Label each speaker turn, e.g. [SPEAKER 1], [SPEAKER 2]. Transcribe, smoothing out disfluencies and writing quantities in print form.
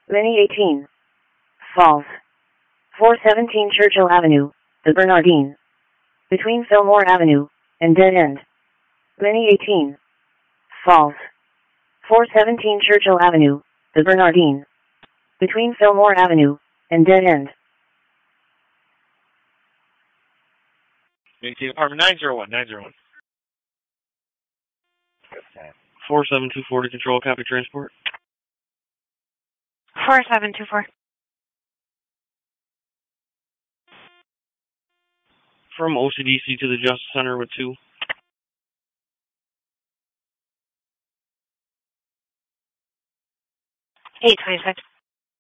[SPEAKER 1] Mini 18. Falls. 417 Churchill Avenue, The Bernardine. Between Fillmore Avenue and Dead End. Mini 18. Falls. 417 Churchill Avenue, The Bernardine. Between Fillmore Avenue and Dead End.
[SPEAKER 2] 18 apartment 901, 901. 4724 to control, copy transport.
[SPEAKER 3] 4724.
[SPEAKER 2] From OCDC to the Justice Center with 2.
[SPEAKER 3] 826.